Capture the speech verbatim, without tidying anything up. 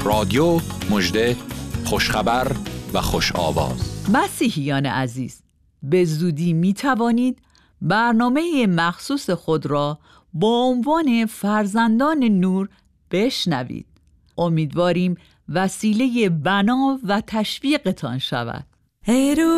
رادیو، مژده، خوشخبر و خوش آواز. مسیحیان عزیز، به زودی می توانید برنامه مخصوص خود را با عنوان فرزندان نور بشنوید. امیدواریم وسیله بنا و تشویقتان شود.